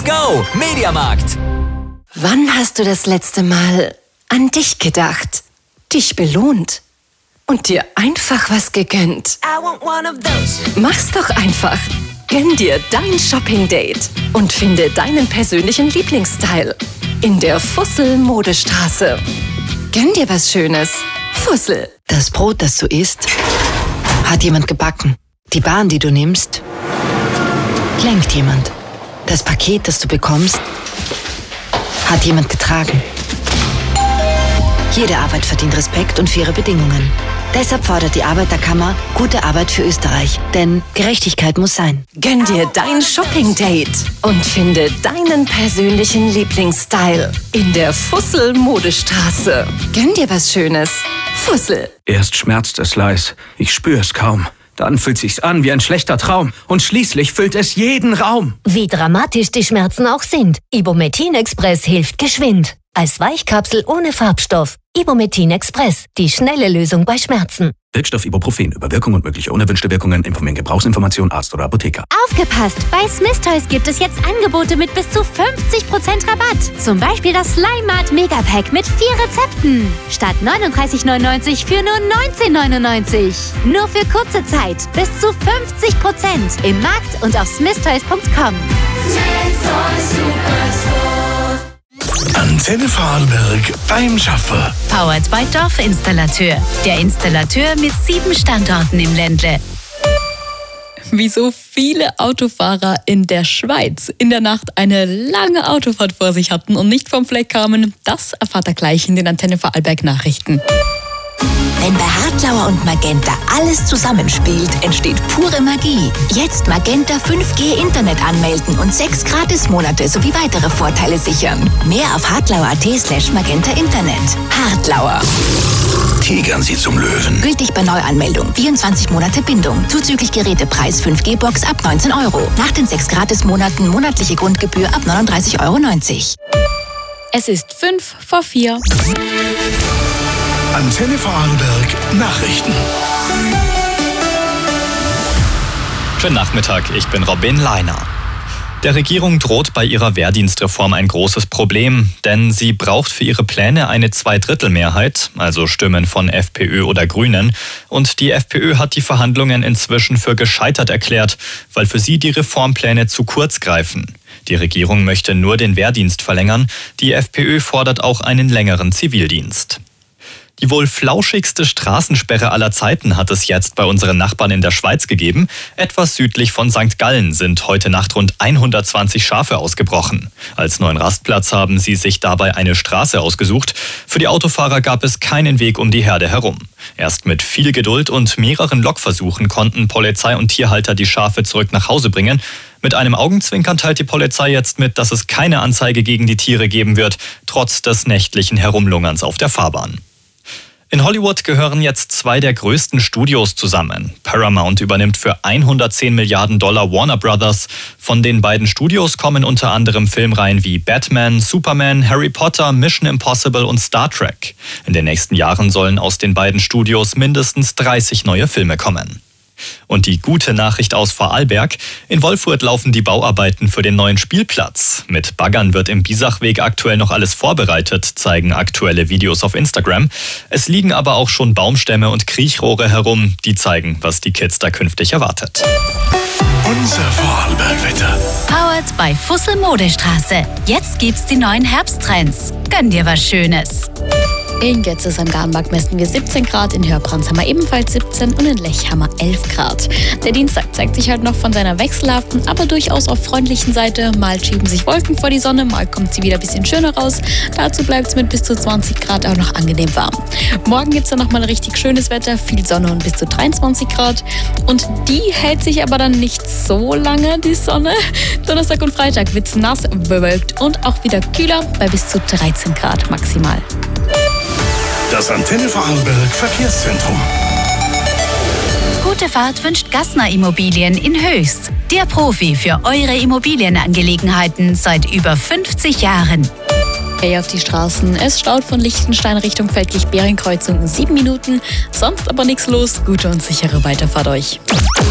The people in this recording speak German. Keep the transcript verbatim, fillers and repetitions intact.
Let's go, Mediamarkt! Wann hast du das letzte Mal an dich gedacht, dich belohnt und dir einfach was gegönnt? Mach's doch einfach. Gönn dir dein Shopping-Date und finde deinen persönlichen Lieblingsteil in der Fussel-Modestraße. Gönn dir was Schönes. Fussel. Das Brot, das du isst, hat jemand gebacken. Die Bahn, die du nimmst, lenkt jemand. Das Paket, das du bekommst, hat jemand getragen. Jede Arbeit verdient Respekt und faire Bedingungen. Deshalb fordert die Arbeiterkammer gute Arbeit für Österreich. Denn Gerechtigkeit muss sein. Gönn dir dein Shopping-Date und finde deinen persönlichen Lieblingsstyle in der Fussel-Modestraße. Gönn dir was Schönes. Fussel. Erst schmerzt es leis, ich spür's kaum. Dann fühlt sich's an wie ein schlechter Traum. Und schließlich füllt es jeden Raum. Wie dramatisch die Schmerzen auch sind, Ibumetin Express hilft geschwind. Als Weichkapsel ohne Farbstoff. Ibumetin Express, die schnelle Lösung bei Schmerzen. Wirkstoff Ibuprofen. Über Wirkung und mögliche unerwünschte Wirkungen informieren Gebrauchsinformation Arzt oder Apotheker. Aufgepasst! Bei Smith Toys gibt es jetzt Angebote mit bis zu fünfzig Prozent Rabatt. Zum Beispiel das Slime Mart Megapack mit vier Rezepten. Statt neununddreißig neunundneunzig für nur neunzehn neunundneunzig. Nur für kurze Zeit. Bis zu fünfzig Prozent. Im Markt und auf smith toys punkt com. Antenne Vorarlberg beim Schaffer. Powered by Dorfinstallateur. Der Installateur mit sieben Standorten im Ländle. Wieso viele Autofahrer in der Schweiz in der Nacht eine lange Autofahrt vor sich hatten und nicht vom Fleck kamen, das erfahrt ihr gleich in den Antenne Vorarlberg Nachrichten. Wenn bei Hartlauer und Magenta alles zusammenspielt, entsteht pure Magie. Jetzt Magenta fünf G Internet anmelden und sechs Gratismonate sowie weitere Vorteile sichern. Mehr auf hartlauer.at slash magenta Internet. Hartlauer. Tigern Sie zum Löwen. Gültig bei Neuanmeldung. vierundzwanzig Monate Bindung. Zuzüglich Gerätepreis fünf G Box ab neunzehn Euro. Nach den sechs Gratismonaten monatliche Grundgebühr ab neununddreißig Euro neunzig. Es ist fünf vor vier. Antenne Vorarlberg Nachrichten. Schönen Nachmittag, ich bin Robin Leiner. Der Regierung droht bei ihrer Wehrdienstreform ein großes Problem, denn sie braucht für ihre Pläne eine Zweidrittelmehrheit, also Stimmen von FPÖ oder Grünen. Und die FPÖ hat die Verhandlungen inzwischen für gescheitert erklärt, weil für sie die Reformpläne zu kurz greifen. Die Regierung möchte nur den Wehrdienst verlängern, die FPÖ fordert auch einen längeren Zivildienst. Die wohl flauschigste Straßensperre aller Zeiten hat es jetzt bei unseren Nachbarn in der Schweiz gegeben. Etwas südlich von Sankt Gallen sind heute Nacht rund hundertzwanzig Schafe ausgebrochen. Als neuen Rastplatz haben sie sich dabei eine Straße ausgesucht. Für die Autofahrer gab es keinen Weg um die Herde herum. Erst mit viel Geduld und mehreren Lokversuchen konnten Polizei und Tierhalter die Schafe zurück nach Hause bringen. Mit einem Augenzwinkern teilt die Polizei jetzt mit, dass es keine Anzeige gegen die Tiere geben wird, trotz des nächtlichen Herumlungerns auf der Fahrbahn. In Hollywood gehören jetzt zwei der größten Studios zusammen. Paramount übernimmt für hundertzehn Milliarden Dollar Warner Brothers. Von den beiden Studios kommen unter anderem Filmreihen wie Batman, Superman, Harry Potter, Mission Impossible und Star Trek. In den nächsten Jahren sollen aus den beiden Studios mindestens dreißig neue Filme kommen. Und die gute Nachricht aus Vorarlberg: In Wolfurt laufen die Bauarbeiten für den neuen Spielplatz. Mit Baggern wird im Biesachweg aktuell noch alles vorbereitet, zeigen aktuelle Videos auf Instagram. Es liegen aber auch schon Baumstämme und Kriechrohre herum, die zeigen, was die Kids da künftig erwartet. Unser Vorarlberg-Wetter. Powered by Fussel Modestraße. Jetzt gibt's die neuen Herbsttrends. Gönn dir was Schönes. In Götzis am Garnberg messen wir siebzehn Grad, in Hörbrands haben wir ebenfalls siebzehn und in Lech haben wir elf Grad. Der Dienstag zeigt sich halt noch von seiner wechselhaften, aber durchaus auch freundlichen Seite. Mal schieben sich Wolken vor die Sonne, mal kommt sie wieder ein bisschen schöner raus. Dazu bleibt es mit bis zu zwanzig Grad auch noch angenehm warm. Morgen gibt es dann nochmal richtig schönes Wetter, viel Sonne und bis zu dreiundzwanzig Grad. Und die hält sich aber dann nicht so lange, die Sonne. Donnerstag und Freitag wird es nass, bewölkt und auch wieder kühler bei bis zu dreizehn Grad maximal. Das Antenne Vorarlberg Verkehrszentrum. Gute Fahrt wünscht Gassner Immobilien in Höchst. Der Profi für eure Immobilienangelegenheiten seit über fünfzig Jahren. Hey auf die Straßen. Es staut von Liechtenstein Richtung Feldkirch-Bärenkreuzung in sieben Minuten. Sonst aber nichts los. Gute und sichere Weiterfahrt euch.